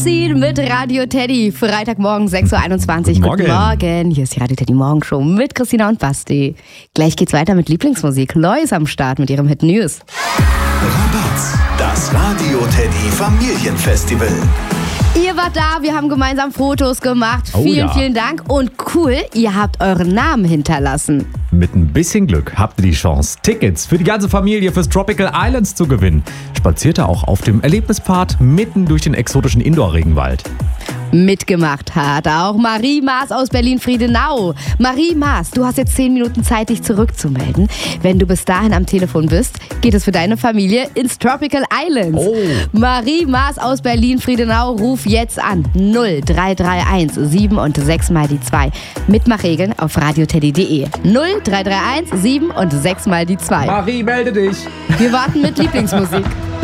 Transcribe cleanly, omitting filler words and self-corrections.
Anziehen mit Radio Teddy. Freitagmorgen 6.21 Uhr. Guten Morgen. Hier ist die Radio Teddy Morgenshow mit Christina und Basti. Gleich geht's weiter mit Lieblingsmusik. Lois am Start mit ihrem Hit News. Rabatz, das Radio Teddy Familienfestival. Ihr wart da, wir haben gemeinsam Fotos gemacht. Oh vielen, ja. vielen Dank. Und cool, ihr habt euren Namen hinterlassen. Mit ein bisschen Glück habt ihr die Chance, Tickets für die ganze Familie fürs Tropical Islands zu gewinnen. Spaziert da auch auf dem Erlebnispfad mitten durch den exotischen Indoor-Regenwald. Mitgemacht hat auch Marie Maas aus Berlin-Friedenau. Marie Maas, du hast jetzt 10 Minuten Zeit, dich zurückzumelden. Wenn du bis dahin am Telefon bist, geht es für deine Familie ins Tropical Islands. Oh. Marie Maas aus Berlin-Friedenau, ruf jetzt an 0331 7 und 6 mal die 2. Mitmachregeln auf radioteddy.de. 0331 7 und 6 mal die 2. Marie, melde dich! Wir warten mit Lieblingsmusik.